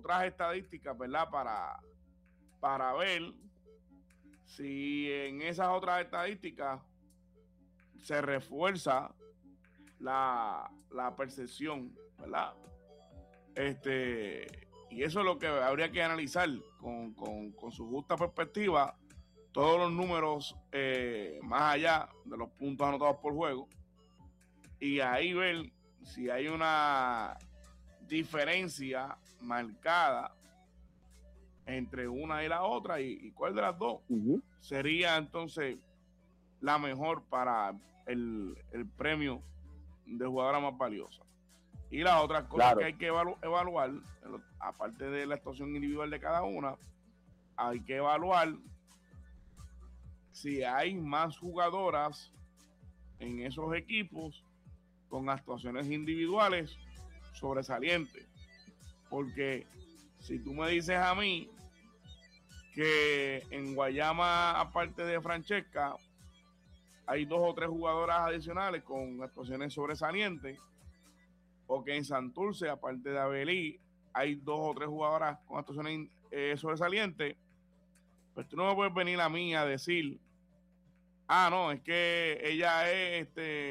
otras estadísticas, ¿verdad? Para ver si en esas otras estadísticas se refuerza la percepción, ¿verdad? Y eso es lo que habría que analizar con su justa perspectiva, todos los números más allá de los puntos anotados por juego, y ahí ver si hay una diferencia marcada entre una y la otra, y cuál de las dos sería entonces la mejor para el premio de jugadora más valiosa. Y las otras cosas que hay que evaluar, aparte de la actuación individual de cada una, hay que evaluar si hay más jugadoras en esos equipos con actuaciones individuales sobresalientes. Porque si tú me dices a mí que en Guayama, aparte de Francesca, hay 2 o 3 jugadoras adicionales con actuaciones sobresalientes, o que en Santurce, aparte de Abelí, hay 2 o 3 jugadoras con actuaciones sobresalientes, pues tú no me puedes venir a mí a decir, no, es que ella es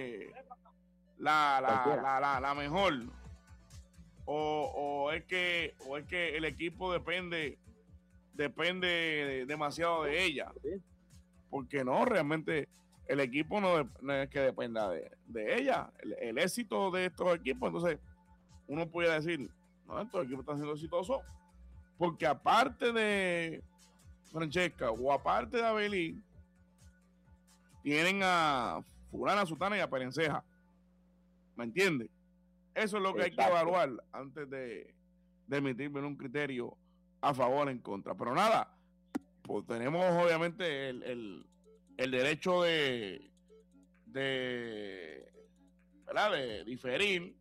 la mejor, o es que el equipo depende demasiado de ella, porque no, realmente el equipo no es que dependa de ella, el éxito de estos equipos. Entonces uno puede decir, no, estos equipos están siendo exitosos porque aparte de Francesca o aparte de Abelí, tienen a fulana, sutana y a Perenceja. ¿Me entiendes? Eso es lo que hay que evaluar antes de emitirme un criterio a favor o en contra. Pero nada, pues tenemos obviamente el derecho de ¿verdad? De diferir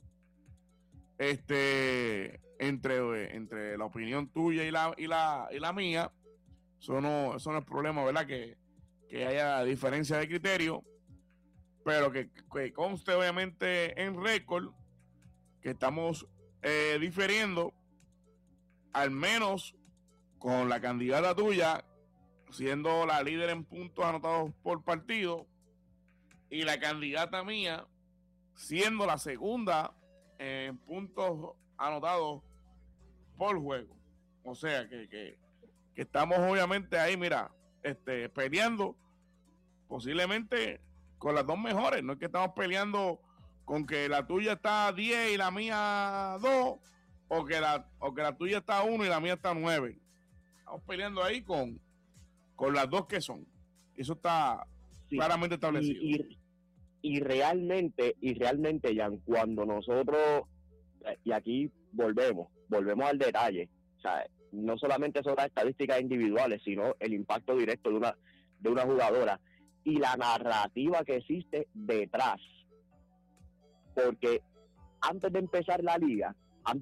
entre la opinión tuya y la mía. Eso no es problema, ¿verdad? Que haya diferencia de criterio, pero que conste obviamente en récord que estamos difiriendo, al menos con la candidata tuya siendo la líder en puntos anotados por partido y la candidata mía siendo la segunda en puntos anotados por juego. O sea que estamos obviamente ahí, mira, peleando posiblemente con las 2 mejores. No es que estamos peleando con que la tuya está a 10 y la mía 2, o que la tuya está a 1 y la mía está a 9. Estamos peleando ahí con las 2 que son. Eso está claramente establecido. Y realmente, Jan, cuando nosotros, y aquí volvemos al detalle, o sea, no solamente son las estadísticas individuales, sino el impacto directo de una jugadora y la narrativa que existe detrás. Porque antes de empezar la liga,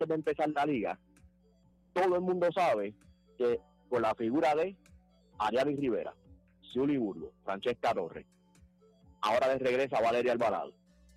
todo el mundo sabe que con la figura de Ariadne Rivera, Zuly Burgos, Francesca Torres, ahora de regresa Valeria Alvarado,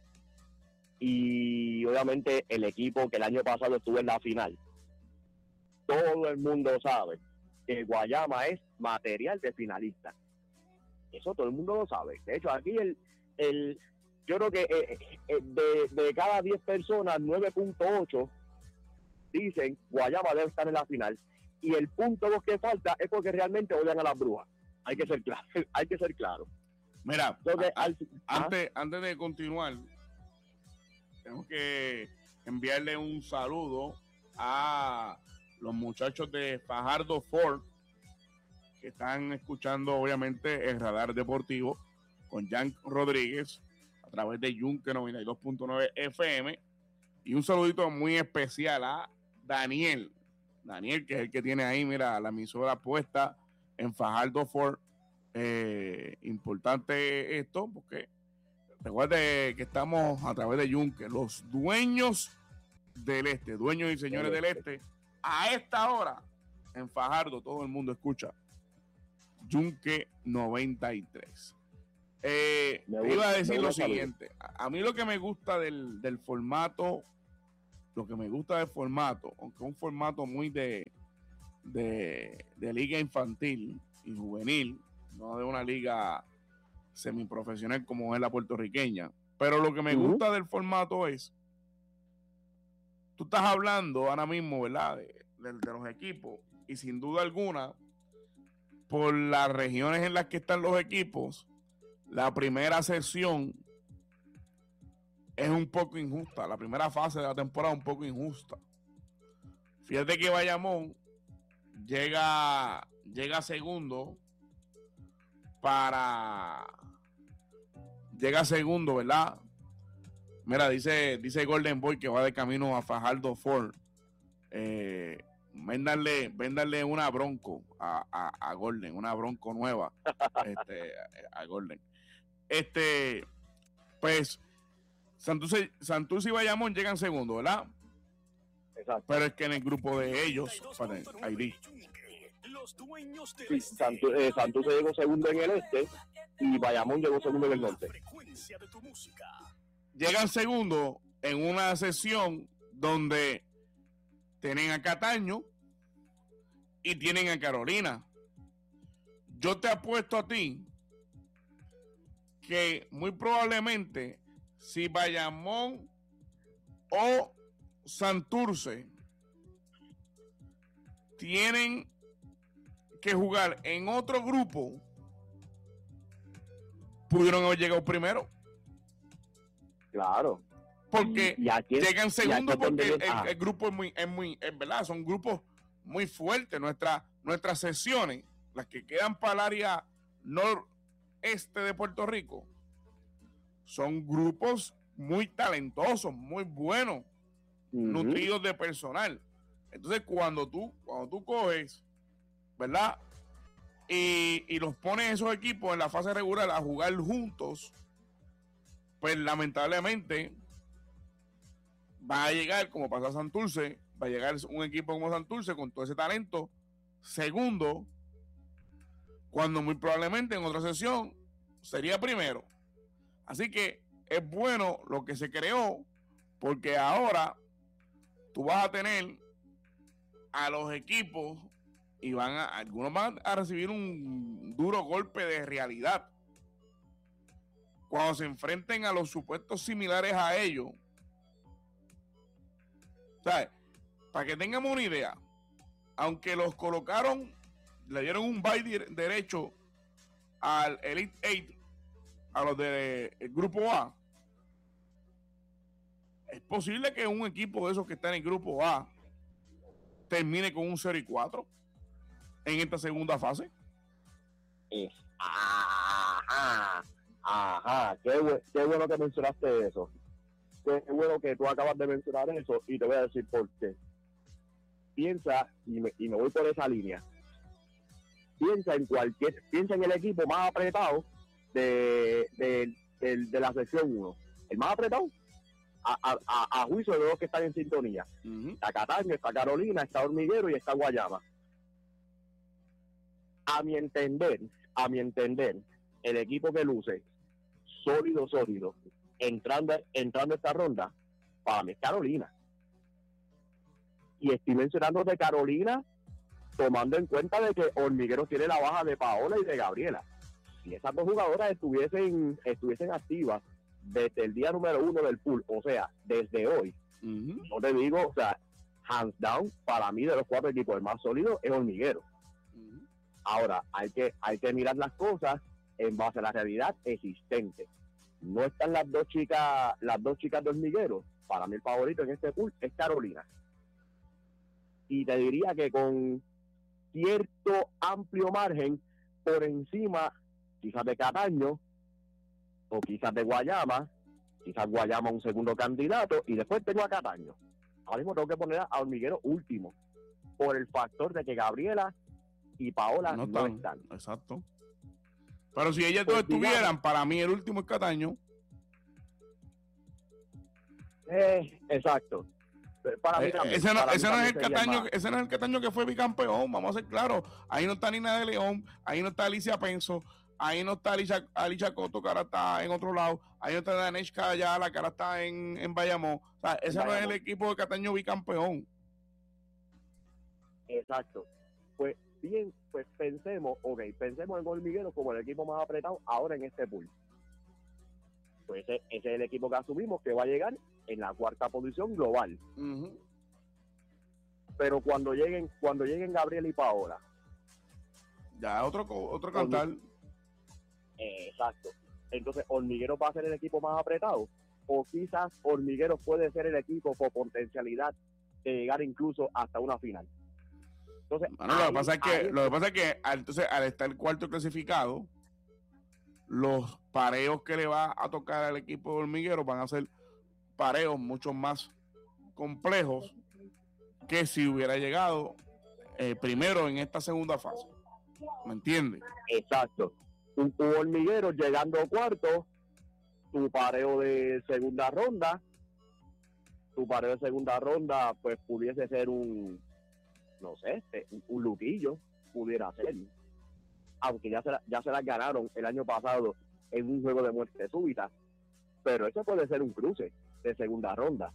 y obviamente el equipo que el año pasado estuvo en la final, todo el mundo sabe que Guayama es material de finalista. Eso todo el mundo lo sabe. De hecho, aquí yo creo que de cada 10 personas, 9.8 dicen Guayama debe estar en la final, y el punto 2 que falta es porque realmente odian a las brujas. Hay que ser claro. Mira, antes de continuar, tengo que enviarle un saludo a los muchachos de Fajardo Ford que están escuchando obviamente el Radar Deportivo con Jan Rodríguez a través de Yunque 92.9 FM, y un saludito muy especial a Daniel, que es el que tiene ahí, mira, la emisora puesta en Fajardo Ford. Importante esto porque recuerde que estamos a través de Yunque, los dueños del este, dueños y señores del este. A esta hora en Fajardo todo el mundo escucha Yunque 93. Iba a decir lo siguiente. A mí lo que me gusta del formato lo que me gusta del formato, aunque es un formato muy de liga infantil y juvenil, no de una liga semiprofesional como es la puertorriqueña, pero lo que me gusta del formato es, tú estás hablando ahora mismo, ¿verdad? De los equipos, y sin duda alguna, por las regiones en las que están los equipos, la primera sesión es un poco injusta. La primera fase de la temporada es un poco injusta. Fíjate que Bayamón llega segundo llega segundo, ¿verdad? Mira, dice Golden Boy que va de camino a Fajardo Ford. Véndanle una Bronco a Golden, una Bronco nueva a Golden. Pues Santurce y Bayamón llegan segundo, ¿verdad? Exacto. Pero es que en el grupo de ellos, ahí sí, Santurce llegó segundo en el este y Bayamón llegó segundo en el norte. Llegan segundo en una sesión donde tienen a Cataño y tienen a Carolina. Yo te apuesto a ti que muy probablemente si Bayamón o Santurce tienen que jugar en otro grupo, pudieron haber llegado primero. Claro. Porque llegan segundo porque el grupo es verdad, son grupos muy fuertes. Nuestras sesiones, las que quedan para el área noreste de Puerto Rico, son grupos muy talentosos, muy buenos, nutridos de personal. Entonces, cuando tú coges, ¿verdad? Y los pones esos equipos en la fase regular a jugar juntos, pues lamentablemente va a llegar, como pasó a Santurce, va a llegar un equipo como Santurce con todo ese talento, segundo, cuando muy probablemente en otra sesión sería primero. Así que es bueno lo que se creó, porque ahora tú vas a tener a los equipos y algunos van a recibir un duro golpe de realidad cuando se enfrenten a los supuestos similares a ellos. ¿Sabes? Para que tengamos una idea, aunque los colocaron, le dieron un bye derecho al Elite 8, a los del grupo A, es posible que un equipo de esos que está en el grupo A termine con un 0-4 en esta segunda fase. Ajá, qué bueno que mencionaste eso. Qué bueno que tú acabas de mencionar eso y te voy a decir por qué. Piensa, y me voy por esa línea, piensa en el equipo más apretado de la sección 1. El más apretado, a juicio de los que están en sintonía. Está Cataño, está Carolina, está Hormiguero y está Guayama. A mi entender, el equipo que luce sólido, entrando a esta ronda, para mí es Carolina. Y estoy mencionando de Carolina tomando en cuenta de que Hormigueros tiene la baja de Paola y de Gabriela. Si esas dos jugadoras estuviesen activas desde el día número 1 del pool, o sea, desde hoy, yo te digo, o sea, hands down, para mí de los 4 equipos el más sólido es Hormiguero. Ahora, hay que mirar las cosas en base a la realidad existente. No están las dos chicas de Hormiguero. Para mí el favorito en este pool es Carolina. Y te diría que con cierto amplio margen por encima quizás de Cataño o quizás de Guayama, quizás Guayama un segundo candidato y después tengo a Cataño. Ahora mismo tengo que poner a Hormiguero último por el factor de que Gabriela y Paola no están. Exacto. Pero si ellas dos estuvieran, para mí el último es Cataño. Exacto. Para mí también, ese no es el Cataño que fue bicampeón, vamos a ser claros. Ahí no está Nina de León, ahí no está Alicia Penso, ahí no está Alicia Coto, que ahora está en otro lado, ahí no está Daneshka Ayala, que ahora está en Bayamón. O sea, ese no es el equipo de Cataño bicampeón. Exacto. Pues bien, pues pensemos en Hormigueros como el equipo más apretado ahora en este pool. Pues ese es el equipo que asumimos que va a llegar en la 4ª posición global. Pero cuando lleguen Gabriel y Paola, ya otro cantar. Exacto. Entonces, ¿Hormigueros va a ser el equipo más apretado? O quizás Hormigueros puede ser el equipo con potencialidad de llegar incluso hasta una final. Entonces, bueno, lo que pasa es que entonces, al estar el cuarto clasificado, los pareos que le va a tocar al equipo de Hormigueros van a ser pareos mucho más complejos que si hubiera llegado primero en esta segunda fase. ¿Me entiendes? Exacto. Un Hormiguero llegando cuarto, tu pareo de segunda ronda, pues pudiese ser un Luquillo, pudiera ser. Aunque ya se las ganaron el año pasado en un juego de muerte súbita, pero eso puede ser un cruce de segunda ronda.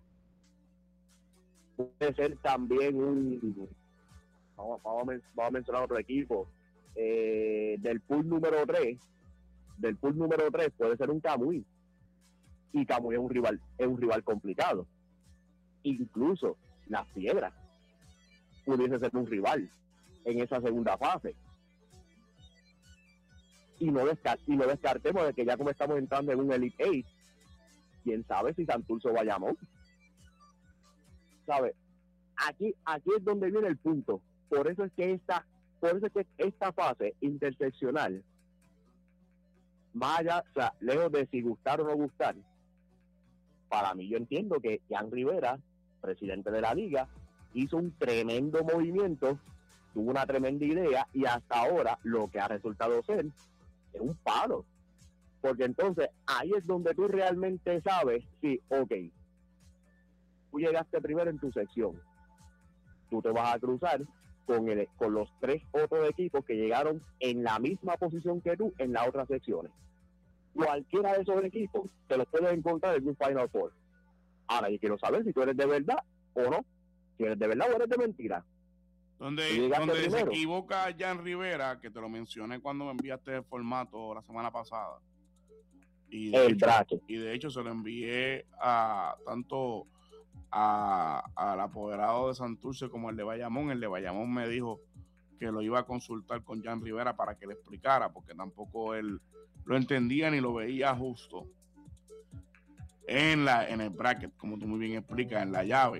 Puede ser también vamos a mencionar otro equipo, del pool número 3 puede ser un Camuy, y Camuy es un rival complicado. Incluso Las Piedras pudiese ser un rival en esa segunda fase. Y no descartemos de que ya como estamos entrando en un Elite 8, quién sabe si Santurce o Bayamón. ¿Sabes? Aquí es donde viene el punto. Por eso es que esta fase interseccional, más allá, o sea, lejos de si gustar o no gustar, para mí yo entiendo que Jan Rivera, presidente de la liga, hizo un tremendo movimiento, tuvo una tremenda idea, y hasta ahora lo que ha resultado ser es un palo. Porque entonces ahí es donde tú realmente sabes si, tú llegaste primero en tu sección, tú te vas a cruzar con los 3 otros equipos que llegaron en la misma posición que tú en las otras secciones. Cualquiera de esos equipos te los puedes encontrar en un Final Four. Ahora yo quiero saber si tú eres de verdad o no, si eres de verdad o eres de mentira. Donde se equivoca Jan Rivera, que te lo mencioné cuando me enviaste el formato la semana pasada, y de hecho se lo envié tanto al apoderado de Santurce como el de Bayamón. El de Bayamón me dijo que lo iba a consultar con Jan Rivera para que le explicara, porque tampoco él lo entendía ni lo veía justo en el bracket, como tú muy bien explicas, en la llave.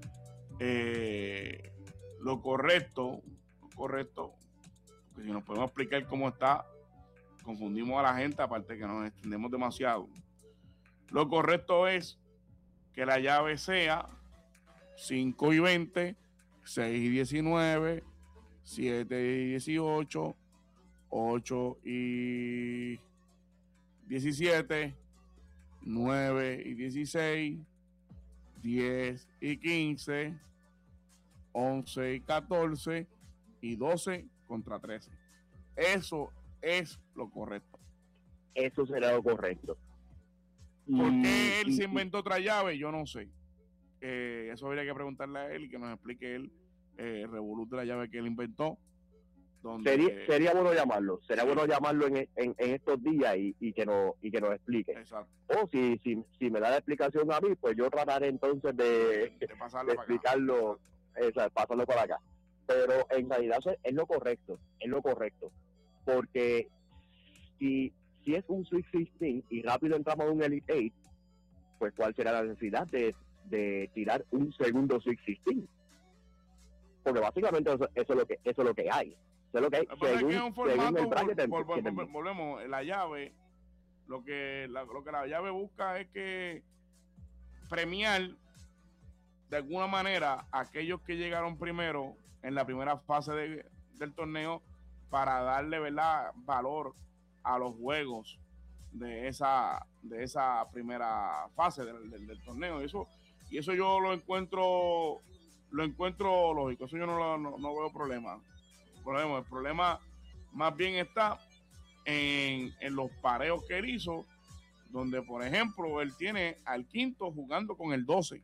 Lo correcto, porque si nos podemos explicar cómo está, confundimos a la gente, aparte que nos extendemos demasiado. Lo correcto es que la llave sea 5 y 20, 6 y 19, 7 y 18, 8 y 17, 9 y 16, 10 y 15, 11 y 14 y 12 contra 13. Eso es lo correcto. Eso será lo correcto. ¿Por qué él se inventó otra llave? Yo no sé. Eso habría que preguntarle a él y que nos explique él el revolú de la llave que él inventó. Sería bueno llamarlo. Sería bueno llamarlo en estos días y que nos explique. Exacto. O si me da la explicación a mí, pues yo trataré entonces de explicarlo, pasarlo para acá. Pero en realidad es lo correcto. Porque si es un Sweet 16 y rápido entramos a un Elite 8, pues ¿cuál será la necesidad de tirar un segundo Sweet 16? Porque básicamente eso es lo que hay. Eso es lo que hay. Según un formato, volvemos, la llave, lo que la llave busca es que premiar de alguna manera a aquellos que llegaron primero en la primera fase del torneo, para darle, ¿verdad?, valor a los juegos de esa primera fase del torneo. Y eso yo lo encuentro lógico. Eso yo no veo problema. El problema más bien está en los pareos que él hizo, donde, por ejemplo, él tiene al quinto jugando con el 12.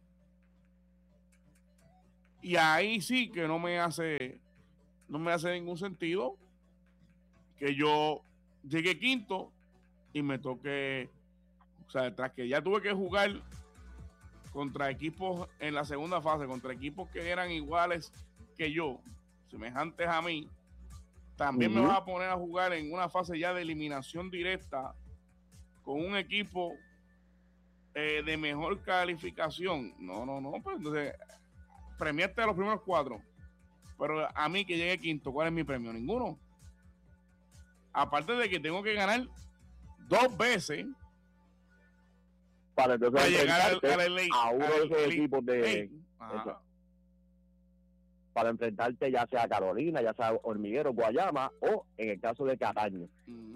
Y ahí sí que no me hace ningún sentido que yo llegue quinto y me toque, o sea, tras que ya tuve que jugar contra equipos en la segunda fase, contra equipos que eran iguales que yo, semejantes a mí, también me vas a poner a jugar en una fase ya de eliminación directa con un equipo de mejor calificación. No, pues entonces premiaste a los primeros 4, pero a mí que llegue quinto, ¿cuál es mi premio? Ninguno. Aparte de que tengo que ganar 2 veces para llegar a uno de esos equipos de para enfrentarte ya sea a Carolina, ya sea a Hormiguero, Guayama o en el caso de Cataño.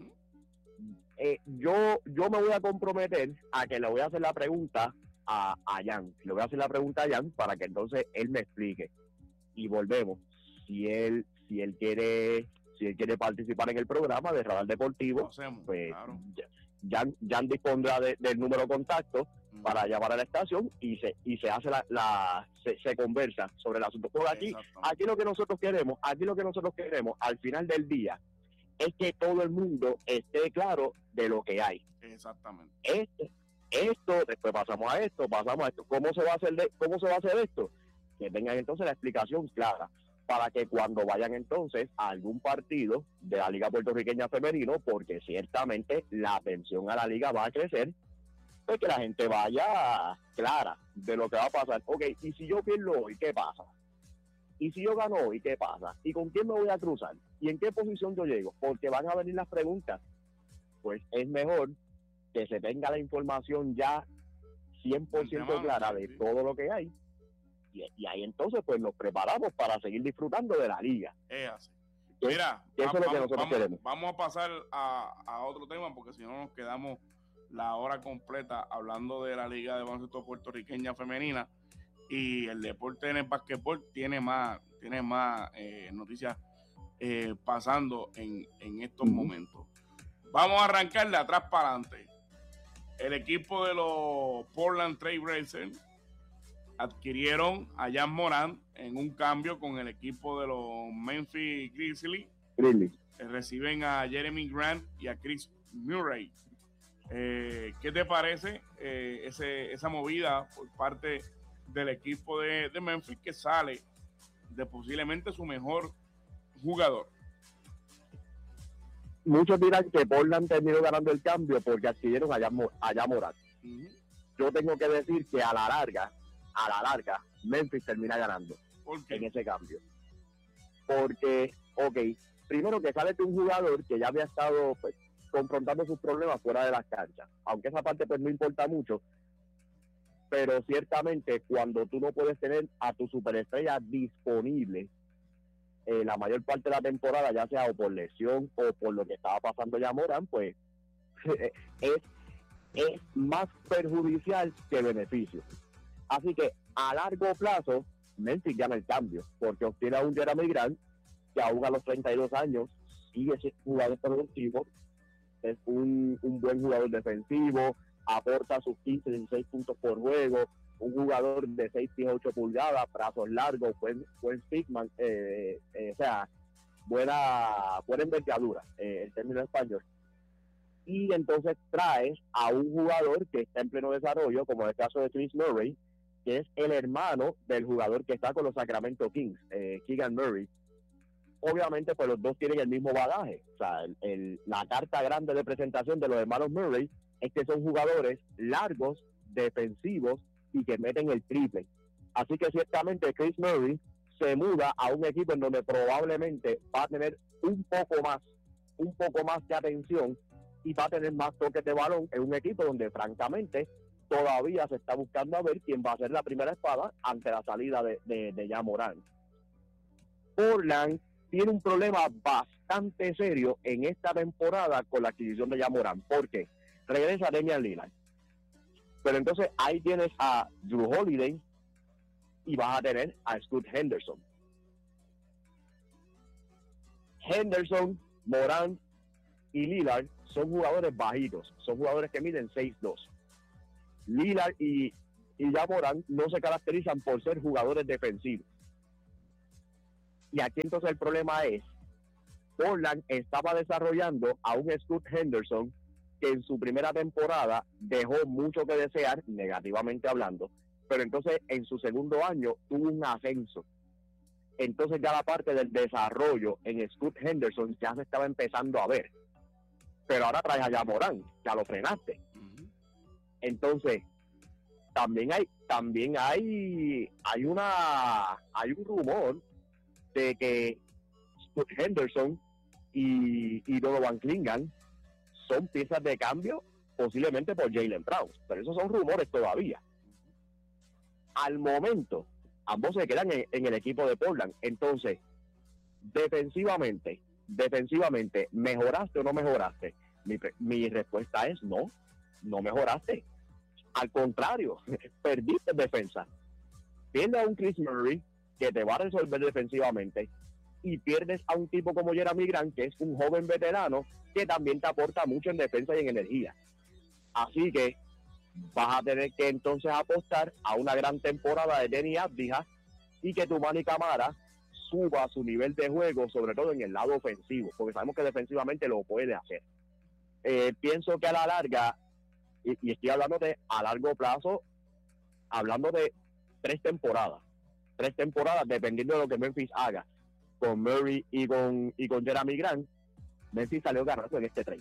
Yo me voy a comprometer a que le voy a hacer la pregunta a Jan. Le voy a hacer la pregunta a Jan para que entonces él me explique. Y volvemos. Si él quiere participar en el programa de Radar Deportivo, pues claro. Jan dispondrá del número de contacto para llamar a la estación y se hace se conversa sobre el asunto. Por aquí lo que nosotros queremos al final del día es que todo el mundo esté claro de lo que hay. Exactamente. Esto, después pasamos a esto. ¿Cómo se va a hacer esto? Que tengan entonces la explicación clara para que cuando vayan entonces a algún partido de la Liga Puertorriqueña Femenino, porque ciertamente la atención a la liga va a crecer, pues que la gente vaya clara de lo que va a pasar. Ok, y si yo pierdo hoy, ¿qué pasa? Y si yo gano hoy, ¿qué pasa? ¿Y con quién me voy a cruzar? ¿Y en qué posición yo llego? Porque van a venir las preguntas. Pues es mejor que se tenga la información ya 100% clara de todo lo que hay. Y ahí entonces pues nos preparamos para seguir disfrutando de la liga. Es así. Mira, eso es lo que nosotros queremos. Vamos a pasar a otro tema, porque si no nos quedamos la hora completa hablando de la Liga de Baloncesto Puertorriqueña Femenina, y el deporte en el básquetbol tiene más noticias pasando en estos momentos. Vamos a arrancar de atrás para adelante. El equipo de los Portland Trail Blazers adquirieron a Jan Morant en un cambio con el equipo de los Memphis Grizzlies. Reciben a Jeremy Grant y a Chris Murray. ¿Qué te parece esa movida por parte del equipo de Memphis, que sale de posiblemente su mejor jugador? Muchos dirán que Portland terminó ganando el cambio porque adquirieron a Jan Morant. Yo tengo que decir que a la larga, Memphis termina ganando en ese cambio. Porque, primero que sale de un jugador que ya había estado pues, confrontando sus problemas fuera de las canchas. Aunque esa parte pues no importa mucho, pero ciertamente cuando tú no puedes tener a tu superestrella disponible la mayor parte de la temporada, ya sea o por lesión o por lo que estaba pasando ya Morán, pues es más perjudicial que beneficio. Así que a largo plazo Memphis gana el cambio, porque obtiene a un Jeremy Grant que aún a los 32 años sigue siendo jugador productivo, es un buen jugador defensivo, aporta sus 15, 16 puntos por juego, un jugador de 6 pies 8 pulgadas, brazos largos, buen stickman, o sea, buena envergadura, el término español. Y entonces traes a un jugador que está en pleno desarrollo, como en el caso de Chris Murray, que es el hermano del jugador que está con los Sacramento Kings, Keegan Murray. Obviamente, pues los dos tienen el mismo bagaje. O sea, la carta grande de presentación de los hermanos Murray es que son jugadores largos, defensivos y que meten el triple. Así que ciertamente Chris Murray se muda a un equipo en donde probablemente va a tener un poco más de atención y va a tener más toques de balón en un equipo donde francamente todavía se está buscando a ver quién va a ser la primera espada ante la salida de Jan Morant. Portland tiene un problema bastante serio en esta temporada con la adquisición de Jan Morant. ¿Por qué? Regresa Damian Lillard. Pero entonces ahí tienes a Drew Holiday y vas a tener a Scoot Henderson, Morant y Lillard son jugadores bajitos, son jugadores que miden 6'2". Lillard y Ja Morant no se caracterizan por ser jugadores defensivos. Y aquí entonces el problema es, Portland estaba desarrollando a un Scoot Henderson que en su primera temporada dejó mucho que desear, negativamente hablando, pero entonces en su segundo año tuvo un ascenso. Entonces ya la parte del desarrollo en Scoot Henderson ya se estaba empezando a ver. Pero ahora traes a Ja Morant, ya lo frenaste. Entonces, también hay un rumor de que Scoot Henderson y Donovan Clingan son piezas de cambio posiblemente por Jaylen Brown, pero esos son rumores todavía. Al momento, ambos se quedan en el equipo de Portland. Entonces, defensivamente, ¿mejoraste o no mejoraste? Mi respuesta es no mejoraste. Al contrario, perdiste en defensa. Pierdes a un Chris Murray que te va a resolver defensivamente y pierdes a un tipo como Jeremy Grant, que es un joven veterano que también te aporta mucho en defensa y en energía. Así que vas a tener que entonces apostar a una gran temporada de Deni Avdija y que tu Manny Camara suba su nivel de juego, sobre todo en el lado ofensivo, porque sabemos que defensivamente lo puede hacer. Pienso que a la larga, y estoy hablando de a largo plazo, hablando de 3 temporadas, dependiendo de lo que Memphis haga con Murray y con Jeremy Grant, Memphis salió ganando en este trade.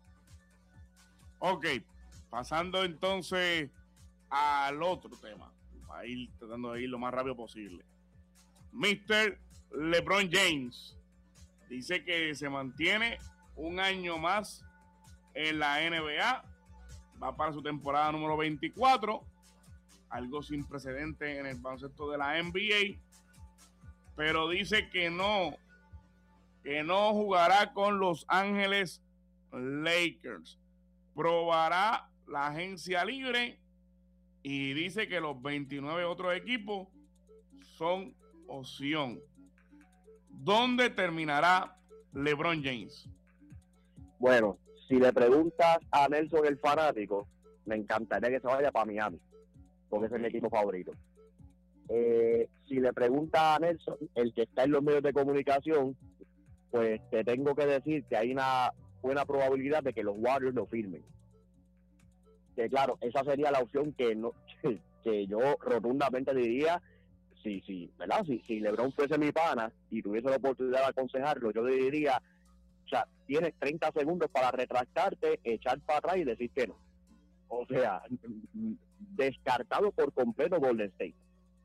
Ok, pasando entonces al otro tema, para ir tratando de ir lo más rápido posible. Mr. LeBron James dice que se mantiene un año más en la NBA, va para su temporada número 24, algo sin precedente en el baloncesto de la NBA, pero dice que no jugará con Los Ángeles Lakers, probará la agencia libre y dice que los 29 otros equipos son opción. ¿Dónde terminará LeBron James? Bueno, si le preguntas a Nelson el fanático, me encantaría que se vaya para Miami, porque ese es mi equipo favorito. Si le preguntas a Nelson, el que está en los medios de comunicación, pues te tengo que decir que hay una buena probabilidad de que los Warriors lo firmen. Que claro, esa sería la opción que yo rotundamente diría, ¿verdad? Si LeBron fuese mi pana y tuviese la oportunidad de aconsejarlo, yo le diría, o sea, tienes 30 segundos para retractarte, echar para atrás y decir que no. O sea, descartado por completo Golden State.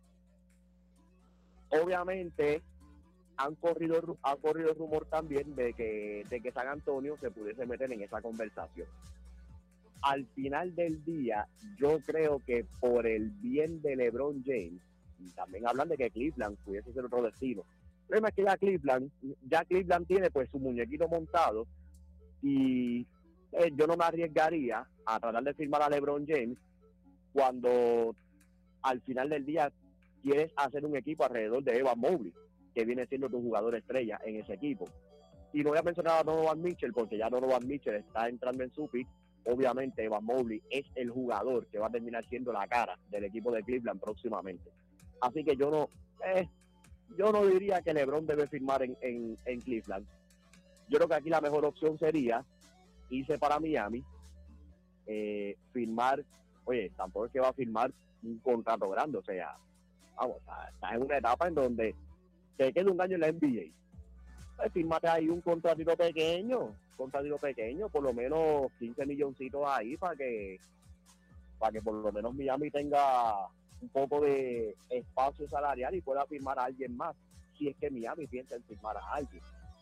Obviamente ha corrido el rumor también de que San Antonio se pudiese meter en esa conversación. Al final del día, yo creo que por el bien de LeBron James, y también hablan de que Cleveland pudiese ser otro destino. El problema es que ya Cleveland tiene pues su muñequito montado y yo no me arriesgaría a tratar de firmar a LeBron James cuando al final del día quieres hacer un equipo alrededor de Evan Mobley, que viene siendo tu jugador estrella en ese equipo. Y no voy a mencionar a Donovan Mitchell porque ya Donovan Mitchell está entrando en su pick. Obviamente Evan Mobley es el jugador que va a terminar siendo la cara del equipo de Cleveland próximamente. Así que yo no diría que LeBron debe firmar en Cleveland. Yo creo que aquí la mejor opción sería irse para Miami, firmar, tampoco es que va a firmar un contrato grande, o sea, estás en una etapa en donde te queda un año en la NBA. Pues fírmate ahí un contratito pequeño, por lo menos 15 milloncitos ahí para que por lo menos Miami tenga un poco de espacio salarial y pueda firmar a alguien más, si es que Miami piensa en firmar a alguien.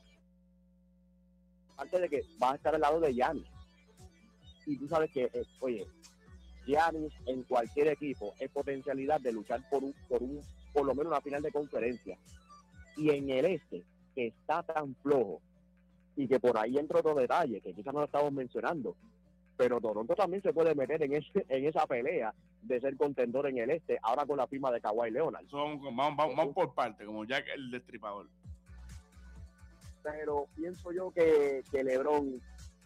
Antes de que vas a estar al lado de Giannis. Y tú sabes que, Giannis en cualquier equipo es potencialidad de luchar por lo menos una final de conferencia. Y en el este, que está tan flojo, y que por ahí entra otro detalle, que quizás no lo estamos mencionando, pero Toronto también se puede meter en esa pelea de ser contendor en el este, ahora con la firma de Kawhi Leonard. Vamos por parte, como Jack el Destripador. Pero pienso yo que LeBron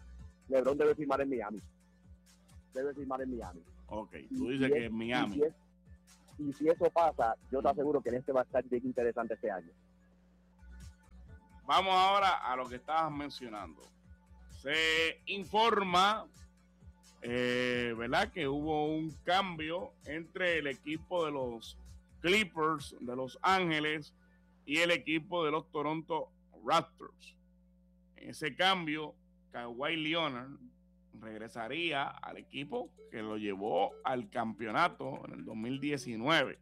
LeBron debe firmar en Miami. Debe firmar en Miami. Ok, tú dices que en Miami. Y si eso pasa, yo te aseguro que en este va a estar bien interesante este año. Vamos ahora a lo que estabas mencionando. Se informa, ¿verdad?, que hubo un cambio entre el equipo de los Clippers de Los Ángeles y el equipo de los Toronto Raptors. En ese cambio, Kawhi Leonard regresaría al equipo que lo llevó al campeonato en el 2019.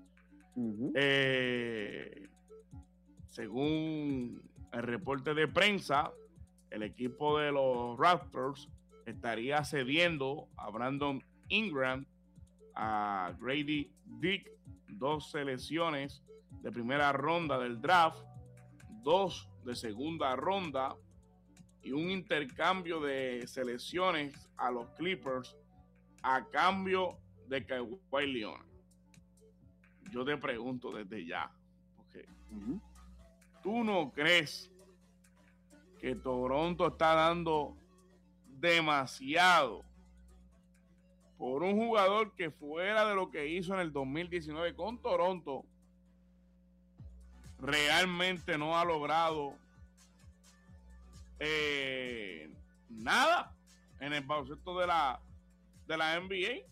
Según el reporte de prensa, el equipo de los Raptors estaría cediendo a Brandon Ingram, a Grady Dick, 2 selecciones de primera ronda del draft, 2 de segunda ronda y un intercambio de selecciones a los Clippers a cambio de Kawhi Leonard. Yo te pregunto desde ya, porque ¿tú no crees que Toronto está dando demasiado por un jugador que fuera de lo que hizo en el 2019 con Toronto realmente no ha logrado nada en el baloncesto de la NBA?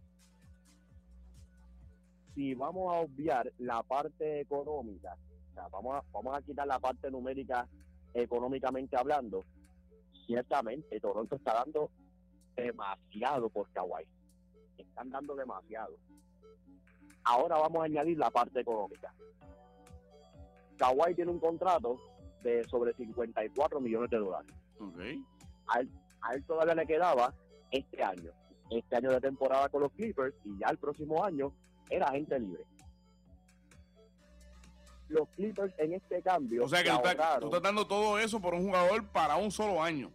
Si vamos a obviar la parte económica, o sea, vamos a quitar la parte numérica económicamente hablando, ciertamente Toronto está dando demasiado por Kawhi. Están dando demasiado. Ahora vamos a añadir la parte económica. Kawhi tiene un contrato de sobre $54 millones. Okay. A él todavía le quedaba este año de temporada con los Clippers, y ya el próximo año era agente libre. Los Clippers en este cambio, o sea que tú estás dando todo eso por un jugador para un solo año,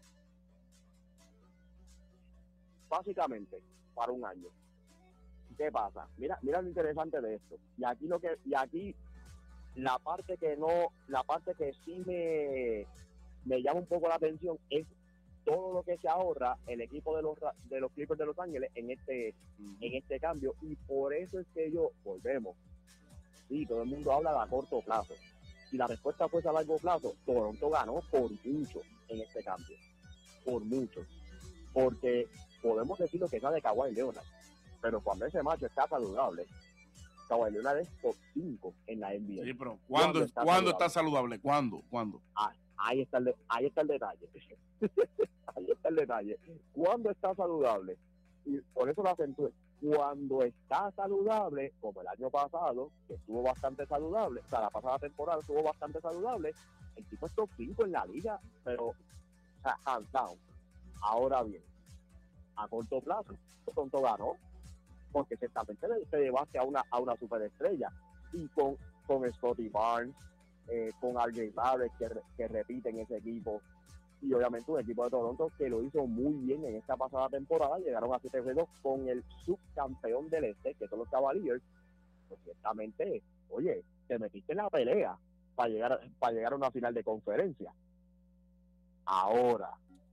básicamente para un año. ¿Qué pasa? Mira lo interesante de esto. Y aquí la parte que sí me llama un poco la atención es todo lo que se ahorra el equipo de los Clippers de Los Ángeles en este cambio. Y por eso es que volvemos. Sí, todo el mundo habla de a corto plazo. Si la respuesta fuese a largo plazo, Toronto ganó por mucho en este cambio. Por mucho. Porque podemos decir lo que sea de Kawhi Leonard, pero cuando ese macho está saludable, Kawhi Leonard es top 5 en la NBA. Sí, pero ¿cuándo está saludable? ¿Cuándo? Ahí está el detalle. Ahí está el detalle. ¿Cuándo está saludable? Y por eso lo acentúe. Cuando está saludable, como el año pasado, que estuvo bastante saludable, o sea, la pasada temporada estuvo bastante saludable, el tipo es top 5 en la liga, pero, o sea, hands down. Ahora bien, a corto plazo, Toronto ganó, porque ciertamente se llevaste a una superestrella, y con Scottie Barnes, con RJ Barrett, que repiten ese equipo, y obviamente un equipo de Toronto que lo hizo muy bien en esta pasada temporada. Llegaron a 7-2 con el subcampeón del este, que son los Cavaliers. Pues ciertamente, oye, te metiste en la pelea para llegar a una final de conferencia. Ahora,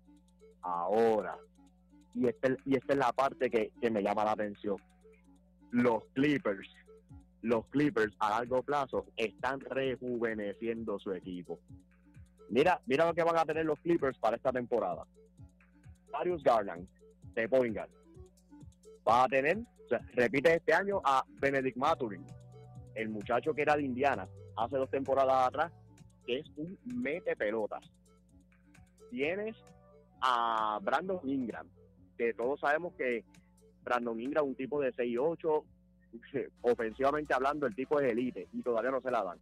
y esta es la parte que me llama la atención. Los Clippers a largo plazo están rejuveneciendo su equipo. Mira lo que van a tener los Clippers para esta temporada. Darius Garland, de point guard. Va a tener, o sea, repite este año a Benedict Mathurin, el muchacho que era de Indiana hace 2 temporadas atrás, que es un mete pelotas. Tienes a Brandon Ingram, que todos sabemos que Brandon Ingram es un tipo de 6'8", ofensivamente hablando, el tipo es elite, y todavía no se la dan.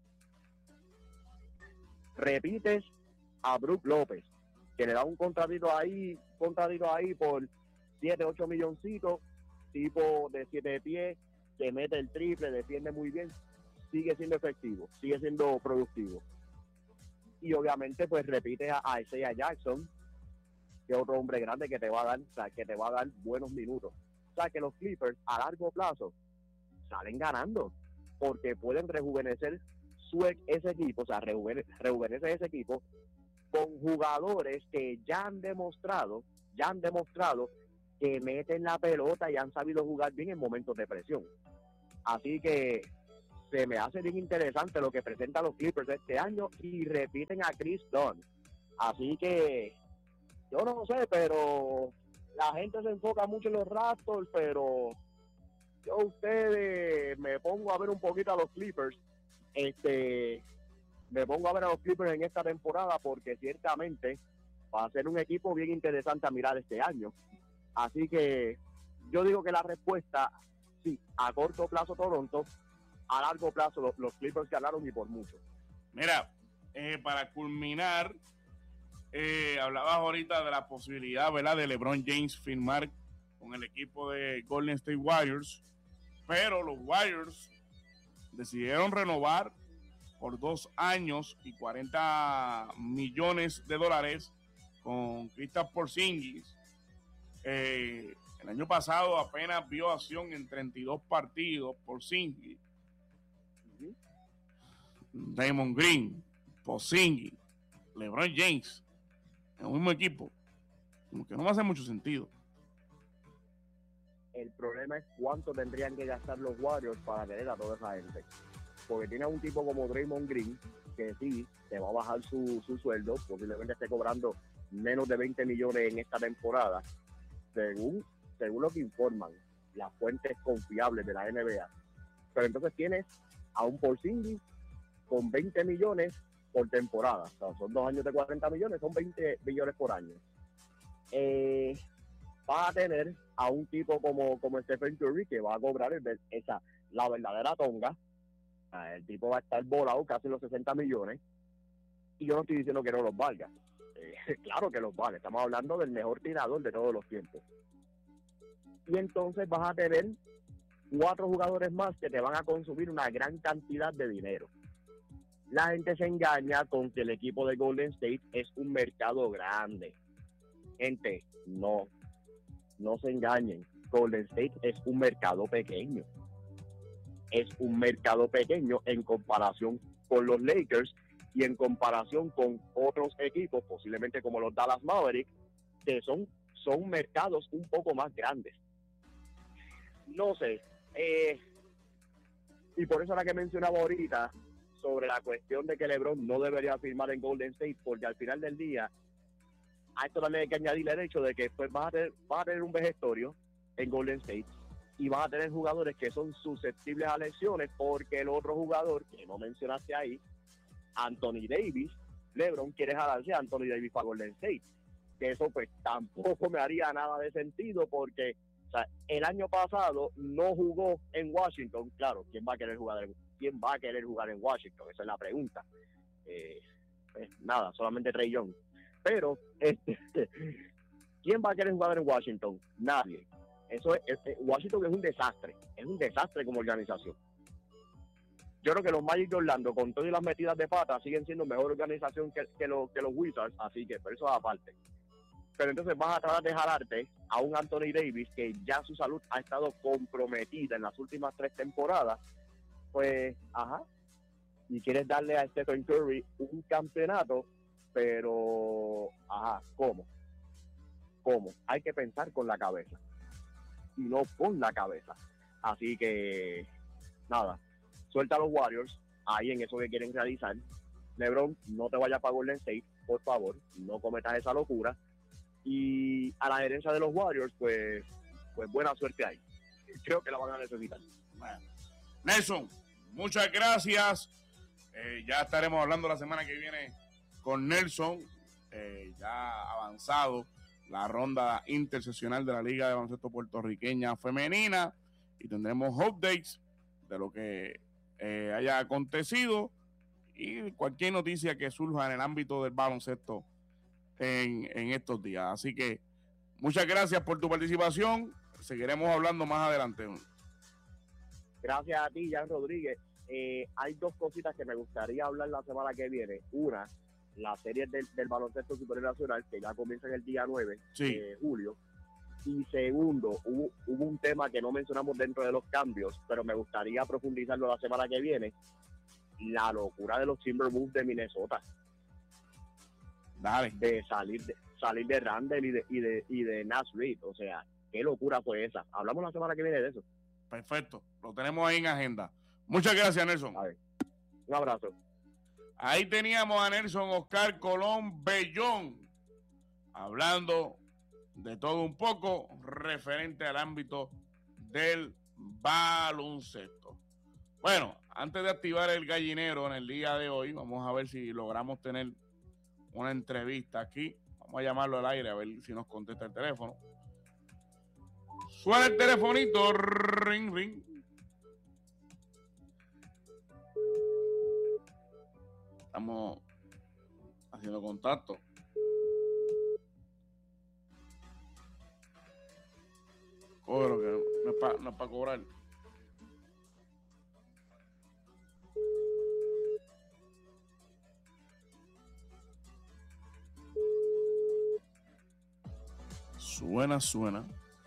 Repites a Brook López, que le da un contratito ahí por 7-8 milloncitos, tipo de 7 pies, que mete el triple, defiende muy bien, sigue siendo efectivo, sigue siendo productivo. Y obviamente pues repite a Isaiah Jackson, que es otro hombre grande que te va a dar buenos minutos. O sea que los Clippers a largo plazo salen ganando, porque pueden rejuvenecer ese equipo, o sea, rejuvenece ese equipo, con jugadores que ya han demostrado que meten la pelota y han sabido jugar bien en momentos de presión. Así que se me hace bien interesante lo que presentan los Clippers este año y repiten a Chris Dunn. Así que yo no sé, pero la gente se enfoca mucho en los Raptors, pero yo me pongo a ver un poquito a los Clippers. Me pongo a ver a los Clippers en esta temporada porque ciertamente va a ser un equipo bien interesante a mirar este año. Así que yo digo que la respuesta, sí, a corto plazo Toronto, a largo plazo los Clippers ganaron y por mucho. Mira, para culminar, hablabas ahorita de la posibilidad, ¿verdad?, de LeBron James firmar con el equipo de Golden State Warriors, pero los Warriors decidieron renovar por 2 años y $40 millones con Kristaps Porzingis. El año pasado apenas vio acción en 32 partidos Porzingis. Draymond Green, Porzingis, LeBron James en el mismo equipo, como que no me hace mucho sentido. El problema es cuánto tendrían que gastar los Warriors para tener a toda esa gente, porque tiene a un tipo como Draymond Green que sí, te va a bajar su sueldo, posiblemente esté cobrando menos de 20 millones en esta temporada, según lo que informan las fuentes confiables de la NBA. Pero entonces tienes a un Porzingis con 20 millones por temporada. O sea, son 2 años de 40 millones, son 20 millones por año. Va a tener a un tipo como Stephen Curry que va a cobrar la verdadera tonga. El tipo va a estar volado casi los 60 millones. Y yo no estoy diciendo que no los valga. Claro que los vale. Estamos hablando del mejor tirador de todos los tiempos. Y entonces vas a tener 4 jugadores más que te van a consumir una gran cantidad de dinero. La gente se engaña con que el equipo de Golden State es un mercado grande. Gente, no se engañen. Golden State es un mercado pequeño. Es un mercado pequeño en comparación con los Lakers y en comparación con otros equipos, posiblemente como los Dallas Mavericks, que son mercados un poco más grandes. No sé. Y por eso era que mencionaba ahorita sobre la cuestión de que LeBron no debería firmar en Golden State, porque al final del día a esto también hay que añadirle el hecho de que pues vas a tener un vejestorio en Golden State y vas a tener jugadores que son susceptibles a lesiones, porque el otro jugador que no mencionaste ahí, Anthony Davis, LeBron quiere jalarse a Anthony Davis para Golden State, que eso pues tampoco me haría nada de sentido, porque o sea, el año pasado no jugó en Washington. Claro, ¿quién va a querer jugar en Washington? Esa es la pregunta. Pues nada, solamente Trae Young. Pero, ¿quién va a querer jugar en Washington? Nadie. Washington es un desastre como organización. Yo creo que los Magic de Orlando, con todas las metidas de pata, siguen siendo mejor organización que los Wizards, así que por eso aparte. Pero entonces vas a tratar de jalarte a un Anthony Davis que ya su salud ha estado comprometida en las últimas 3 temporadas, pues, y quieres darle a Stephen Curry un campeonato, pero, ¿cómo? Hay que pensar con la cabeza y no con la cabeza. Así que, nada, suelta a los Warriors ahí en eso que quieren realizar. LeBron, no te vayas para Golden State, por favor, no cometas esa locura. Y a la gerencia de los Warriors, pues buena suerte ahí. Creo que la van a necesitar. Bueno. Nelson, muchas gracias. Ya estaremos hablando la semana que viene con Nelson. Ya avanzado la ronda interseccional de la Liga de Baloncesto Puertorriqueña Femenina, y tendremos updates de lo que haya acontecido y cualquier noticia que surja en el ámbito del baloncesto en estos días. Así que muchas gracias por tu participación. Seguiremos hablando más adelante. Gracias a ti, Jan Rodríguez. Hay 2 cositas que me gustaría hablar la semana que viene. Una, la serie del baloncesto superior nacional, que ya comienza en el día 9 de julio. Y segundo, hubo un tema que no mencionamos dentro de los cambios, pero me gustaría profundizarlo la semana que viene: la locura de los Timberwolves de Minnesota. Dale. de salir de Randall y de Nas Reed. O sea, qué locura fue esa. Hablamos la semana que viene de eso. Perfecto, lo tenemos ahí en agenda. Muchas gracias, Nelson. A ver, un abrazo. Ahí teníamos a Nelson Oscar Colón Bellón hablando de todo un poco referente al ámbito del baloncesto. Bueno, antes de activar el gallinero en el día de hoy, vamos a ver si logramos tener una entrevista aquí. Vamos a llamarlo al aire a ver si nos contesta el teléfono. Suena el telefonito, ring, ring. Estamos haciendo contacto. Cobro que no es para cobrar. Suena.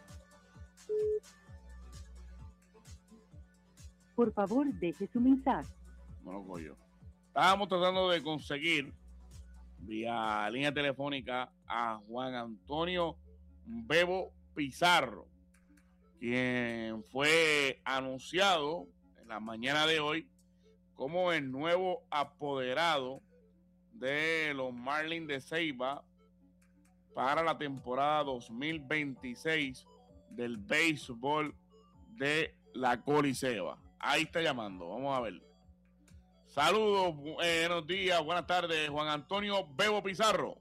Por favor, deje su mensaje. No lo cojo. Estábamos tratando de conseguir vía línea telefónica a Juan Antonio Bebo Pizarro, quien fue anunciado en la mañana de hoy como el nuevo apoderado de los Marlins de Ceiba para la temporada 2026 del béisbol de la Coliseba. Ahí está llamando, vamos a ver. Saludos, buenos días, buenas tardes, Juan Antonio Bebo Pizarro.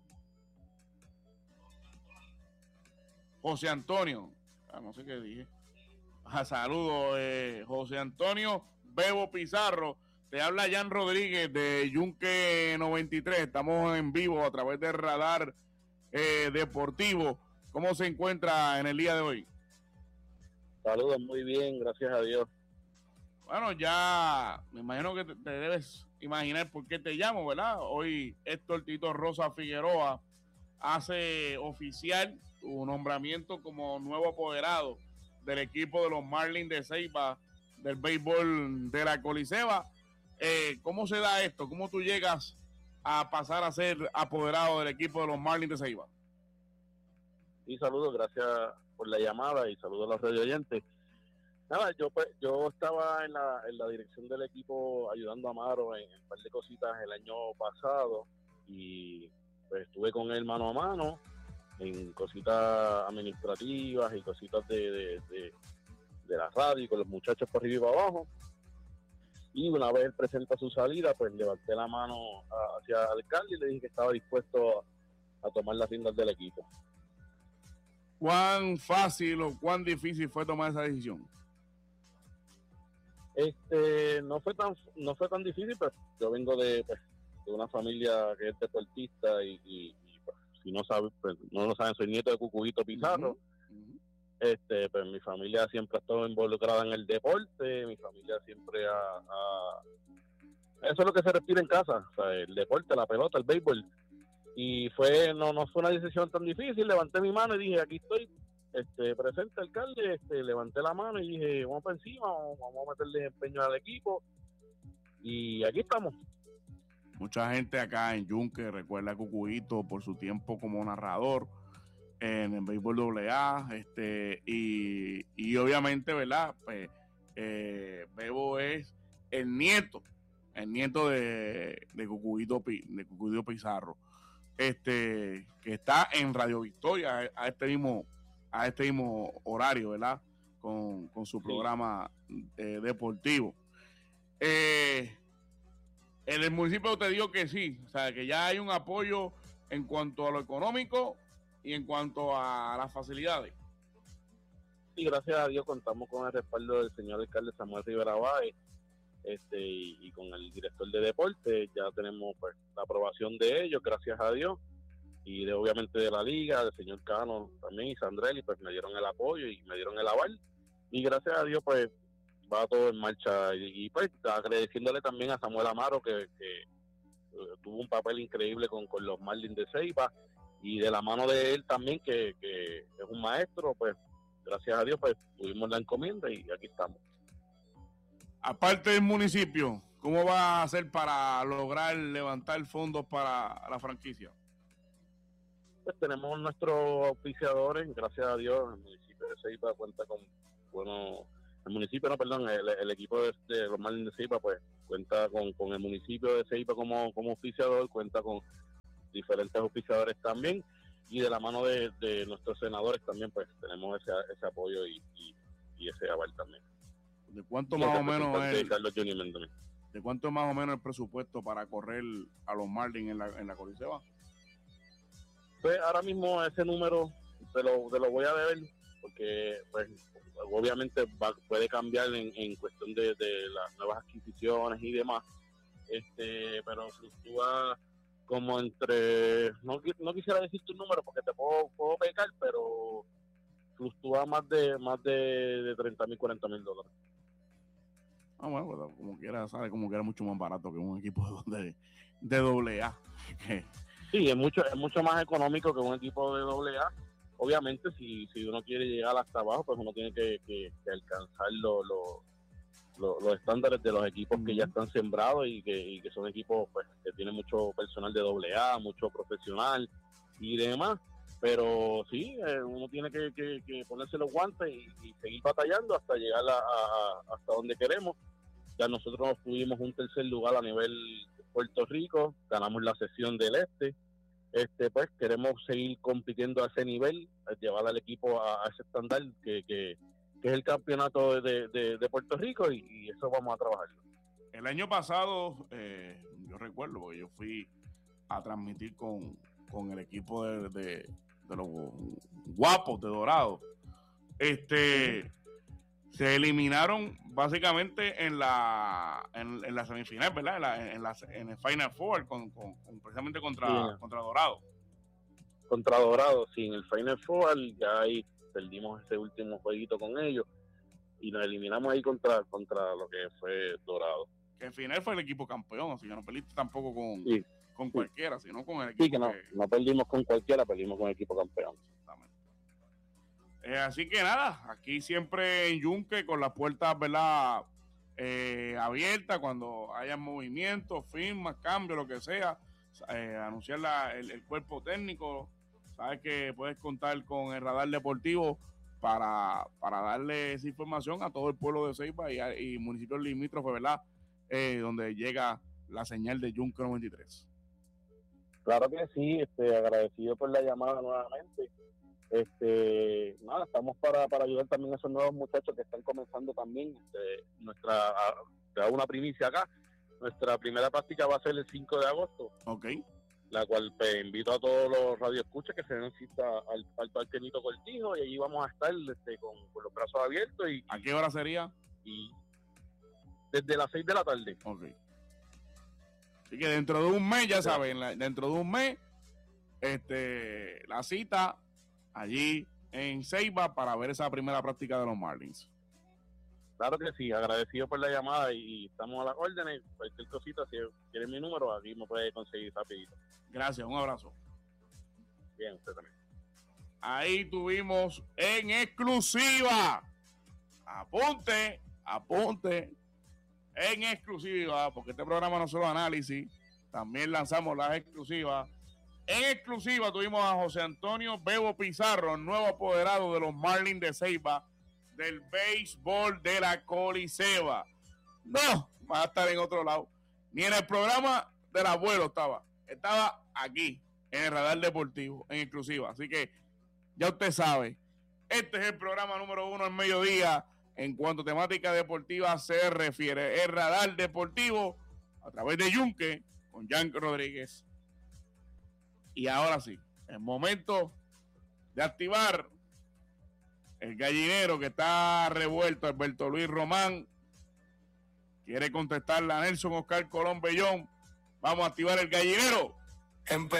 José Antonio, no sé qué dije. Saludos, José Antonio Bebo Pizarro. Te habla Jan Rodríguez de Yunque 93. Estamos en vivo a través de Radar Deportivo. ¿Cómo se encuentra en el día de hoy? Saludos, muy bien, gracias a Dios. Bueno, ya me imagino que te debes imaginar por qué te llamo, ¿verdad? Hoy Héctor Tito Rosa Figueroa hace oficial tu nombramiento como nuevo apoderado del equipo de los Marlins de Ceiba del béisbol de la Coliseba. ¿Cómo se da esto? ¿Cómo tú llegas a pasar a ser apoderado del equipo de los Marlins de Ceiba? Y saludos, gracias por la llamada y saludos a los radio oyentes. Nada, yo estaba en la dirección del equipo ayudando a Amaro en un par de cositas el año pasado y pues estuve con él mano a mano en cositas administrativas y cositas de la radio y con los muchachos por arriba y para abajo. Y una vez él presenta su salida, pues levanté la mano hacia el alcalde y le dije que estaba dispuesto a tomar las riendas del equipo. ¿Cuán fácil o cuán difícil fue tomar esa decisión? No fue tan difícil, pero yo vengo de una familia que es deportista y pues, si no saben, pues, no lo saben, soy nieto de Cucuito Pizarro. Pues mi familia siempre ha estado involucrada en el deporte, mi familia siempre eso es lo que se respira en casa, o sea, el deporte, la pelota, el béisbol. Y no fue una decisión tan difícil, levanté mi mano y dije, aquí estoy, presente alcalde, levanté la mano y dije, vamos para encima, vamos a meterle empeño al equipo y aquí estamos. Mucha gente acá en Yunque recuerda a Cucuito por su tiempo como narrador en el béisbol AA, y obviamente, ¿verdad? Pues Bebo es el nieto de Cucuito Pizarro, que está en Radio Victoria a este mismo horario, ¿verdad? Con su programa deportivo. En el municipio te digo que sí, o sea, que ya hay un apoyo en cuanto a lo económico y en cuanto a las facilidades. Y gracias a Dios contamos con el respaldo del señor alcalde Samuel Rivera Báez, y con el director de deporte. Ya tenemos pues la aprobación de ellos, gracias a Dios, y obviamente de la liga, del señor Cano también y Sandrelli, pues me dieron el apoyo y me dieron el aval, y gracias a Dios pues va todo en marcha, y pues agradeciéndole también a Samuel Amaro que tuvo un papel increíble con los Marlins de Ceiba, y de la mano de él también, que es un maestro, pues gracias a Dios pues tuvimos la encomienda y aquí estamos. Aparte del municipio, ¿cómo va a hacer para lograr levantar fondos para la franquicia? pues tenemos nuestros auspiciadores, gracias a Dios, el municipio de Ceiba cuenta con, bueno, el municipio, no, perdón, el equipo de los Marlins de Ceiba, pues cuenta con el municipio de Ceiba como auspiciador, cuenta con diferentes auspiciadores también, y de la mano de nuestros senadores también, pues tenemos ese apoyo y ese aval también. ¿De cuánto más o menos ¿De cuánto es más o menos el presupuesto para correr a los Marlins en la Coliseba? Pues ahora mismo ese número te lo voy a deber, porque pues obviamente puede cambiar en cuestión de las nuevas adquisiciones y demás, pero fluctúa como entre, no quisiera decir tu número porque te puedo pecar, pero fluctúa más de $30,000, $40,000. Ah, bueno, pues, como quiera, sabe, como que era mucho más barato que un equipo de AA. Sí, es mucho más económico que un equipo de AA. Obviamente, si uno quiere llegar hasta abajo, pues uno tiene que alcanzar los estándares de los equipos que ya están sembrados y que son equipos pues que tienen mucho personal de AA, mucho profesional y demás. Pero sí, uno tiene que ponerse los guantes y seguir batallando hasta llegar hasta donde queremos. Ya nosotros tuvimos un tercer lugar a nivel Puerto Rico, ganamos la sesión del pues queremos seguir compitiendo a ese nivel, llevar al equipo a ese estándar que es el campeonato de Puerto Rico y eso vamos a trabajar. El año pasado, yo recuerdo, porque yo fui a transmitir con el equipo de los guapos de Dorado. Se eliminaron básicamente en la semifinal, ¿verdad? En el Final Four, precisamente contra Dorado. Contra Dorado, sí, en el Final Four, ya ahí perdimos ese último jueguito con ellos y nos eliminamos ahí contra lo que fue Dorado. Que al final fue el equipo campeón, así que no perdiste tampoco con cualquiera, sino con el equipo. Sí, que no perdimos con cualquiera, perdimos con el equipo campeón. Así que nada, aquí siempre en Yunque con las puertas, ¿verdad? Abiertas cuando haya movimientos, firmas, cambios, lo que sea, anunciar el cuerpo técnico. Sabes que puedes contar con el Radar Deportivo para darle esa información a todo el pueblo de Ceiba y municipios limítrofes, ¿verdad? Donde llega la señal de Yunque 93. Claro que sí, agradecido por la llamada nuevamente. Nada, estamos para ayudar también a esos nuevos muchachos que están comenzando también. Te hago una primicia acá. Nuestra primera práctica va a ser el 5 de agosto. Ok. La cual invito a todos los radioescuchas que se den cita al Parque Nito Cortijo y allí vamos a estar con los brazos abiertos. ¿A qué hora sería? Y desde las 6 de la tarde. Ok. Así que dentro de un mes, ya saben, dentro de un mes, la cita allí en Ceiba para ver esa primera práctica de los Marlins. Claro que sí, agradecido por la llamada y estamos a las órdenes. Cualquier cosita, si quieren mi número, aquí me puede conseguir rapidito. Gracias, un abrazo. Bien, usted también. Ahí tuvimos en exclusiva, apunte, en exclusiva, porque este programa no solo análisis, también lanzamos las exclusivas. En exclusiva tuvimos a José Antonio Bebo Pizarro, nuevo apoderado de los Marlins de Ceiba, del béisbol de la Coliseba. No, va a estar en otro lado. Ni en el programa del abuelo estaba aquí, en el Radar Deportivo, en exclusiva. Así que ya usted sabe, este es el programa número 1 al mediodía en cuanto a temática deportiva se refiere. El Radar Deportivo a través de Yunque con Jan Rodríguez. Y ahora sí, es momento de activar el gallinero que está revuelto. Alberto Luis Román quiere contestarle a Nelson Oscar Colón Bellón. Vamos a activar el gallinero.